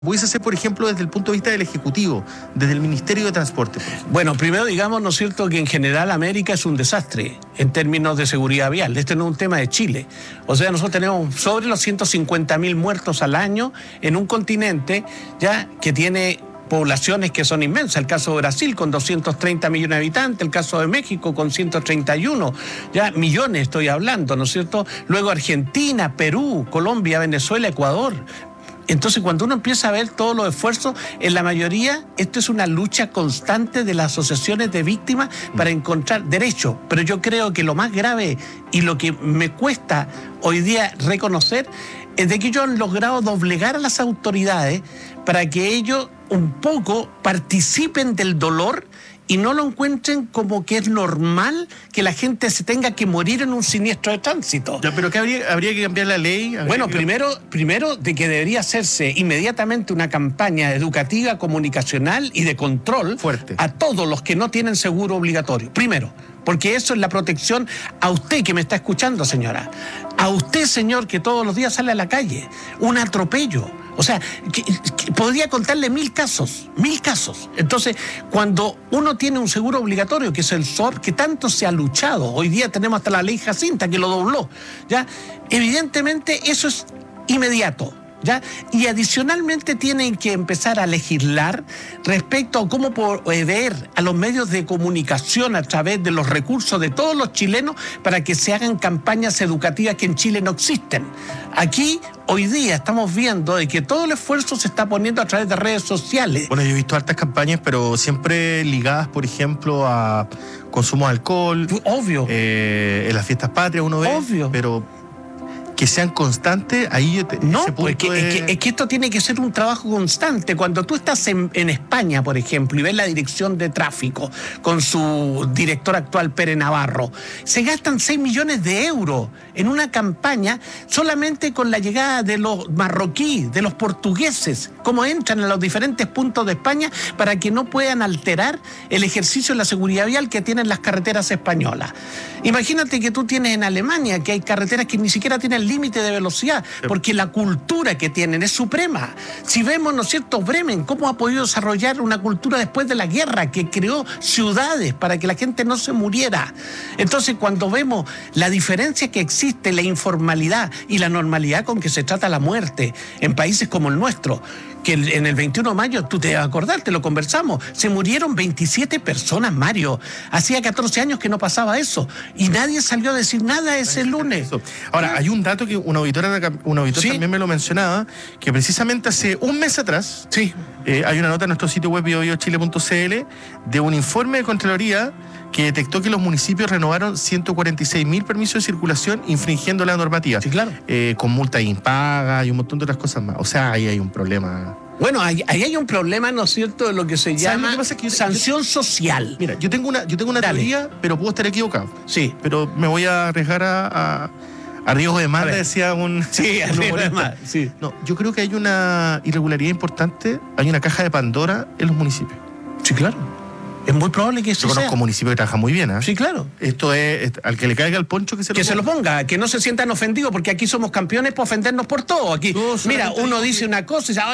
pudiese ser, por ejemplo, desde el punto de vista del Ejecutivo, desde el Ministerio de Transporte? Bueno, primero digamos, ¿no es cierto?, que en general América es un desastre en términos de seguridad vial. Este no es un tema de Chile. O sea, nosotros tenemos sobre los 150.000 muertos al año en un continente ya que tiene poblaciones que son inmensas. El caso de Brasil con 230 millones de habitantes, el caso de México con 131, ya millones estoy hablando, ¿no es cierto? Luego Argentina, Perú, Colombia, Venezuela, Ecuador. Entonces, cuando uno empieza a ver todos los esfuerzos, en la mayoría, esto es una lucha constante de las asociaciones de víctimas para encontrar derechos. Pero yo creo que lo más grave y lo que me cuesta hoy día reconocer es de que ellos han logrado doblegar a las autoridades para que ellos un poco participen del dolor y no lo encuentren como que es normal que la gente se tenga que morir en un siniestro de tránsito. Ya, pero ¿qué habría que cambiar la ley? Bueno, primero de que debería hacerse inmediatamente una campaña educativa, comunicacional y de control fuerte a todos los que no tienen seguro obligatorio. Primero, porque eso es la protección a usted que me está escuchando, señora. A usted, señor, que todos los días sale a la calle. Un atropello. O sea, que podría contarle 1000 casos. Entonces, cuando uno tiene un seguro obligatorio, que es el SOAP, que tanto se ha luchado, hoy día tenemos hasta la ley Jacinta que lo dobló, ¿ya? Evidentemente eso es inmediato, ¿ya? Y adicionalmente tienen que empezar a legislar respecto a cómo proveer a los medios de comunicación a través de los recursos de todos los chilenos para que se hagan campañas educativas que en Chile no existen. Aquí, hoy día, estamos viendo de que todo el esfuerzo se está poniendo a través de redes sociales. Bueno, yo he visto hartas campañas, pero siempre ligadas, por ejemplo, a consumo de alcohol. Obvio. En las fiestas patrias uno ve. Obvio. Pero que sean constantes, ahí no, pues es que esto tiene que ser un trabajo constante. Cuando tú estás en España, por ejemplo, y ves la dirección de tráfico con su director actual, Pere Navarro, se gastan 6 millones de euros en una campaña solamente con la llegada de los marroquíes, de los portugueses, cómo entran a los diferentes puntos de España para que no puedan alterar el ejercicio de la seguridad vial que tienen las carreteras españolas. Imagínate que tú tienes en Alemania que hay carreteras que ni siquiera tienen límite de velocidad, porque la cultura que tienen es suprema. Si vemos, ¿no es cierto?, Bremen, cómo ha podido desarrollar una cultura después de la guerra, que creó ciudades para que la gente no se muriera. Entonces, cuando vemos la diferencia que existe, la informalidad y la normalidad con que se trata la muerte en países como el nuestro, que en el 21 de mayo, tú te vas a acordar, te lo conversamos, se murieron 27 personas, Mario. Hacía 14 años que no pasaba eso y nadie salió a decir nada ese lunes. Ahora, hay un dato que un auditor ¿sí? también me lo mencionaba, que precisamente hace un mes atrás, sí, hay una nota en nuestro sitio web biobiochile.cl de un informe de Contraloría que detectó que los municipios renovaron 146.000 permisos de circulación infringiendo la normativa. Sí, claro. Con multas impagas y un montón de otras cosas más. O sea, ahí hay un problema. Bueno, ahí hay un problema, ¿no es cierto?, de lo que se llama sanción social. Mira, yo tengo una teoría, pero puedo estar equivocado. Sí. Pero me voy a arriesgar a riesgo de demanda, decía un... Sí, a riesgo de demanda, sí. No, yo creo que hay una irregularidad importante, hay una caja de Pandora en los municipios. Sí, claro. Es muy probable que eso sea. Yo conozco municipios que trabajan muy bien, ¿eh? Sí, claro. Esto es al que le caiga el poncho que se lo ponga, que no se sientan ofendidos, porque aquí somos campeones para ofendernos por todo. Aquí, mira, uno dice una cosa y dice,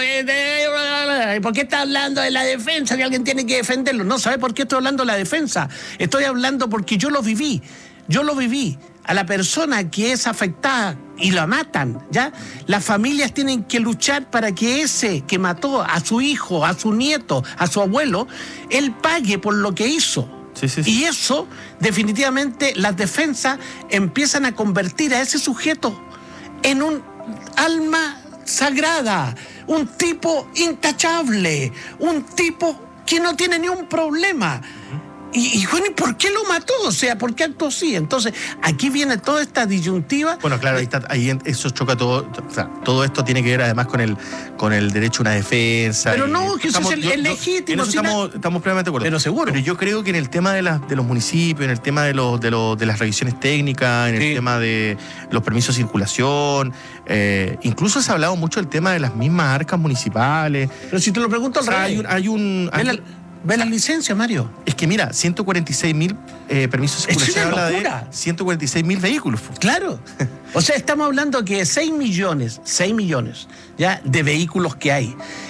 oye, ¿por qué está hablando de la defensa? Que alguien tiene que defenderlo. No, ¿sabe por qué estoy hablando de la defensa? Estoy hablando porque yo lo viví. A la persona que es afectada y la matan, ¿ya? Las familias tienen que luchar para que ese que mató a su hijo, a su nieto, a su abuelo, él pague por lo que hizo. Sí. Y eso, definitivamente, las defensas empiezan a convertir a ese sujeto en un alma sagrada, un tipo intachable, un tipo que no tiene ni un problema. Y bueno, ¿y por qué lo mató? O sea, ¿por qué actuó así? Entonces, aquí viene toda esta disyuntiva. Bueno, claro, ahí eso choca todo. O sea, todo esto tiene que ver además con el derecho a una defensa. Pero no, que eso es legítimo. Estamos plenamente de acuerdo. Pero seguro. Pero yo creo que en el tema de los municipios, en el tema de las revisiones técnicas, en el tema de los permisos de circulación, incluso se ha hablado mucho del tema de las mismas arcas municipales. Pero si te lo pregunto al revés. ¿Ve las licencias, Mario? Es que mira, 146.000 permisos de circulación habla de 146.000 vehículos. Claro. O sea, estamos hablando que 6 millones ya de vehículos que hay.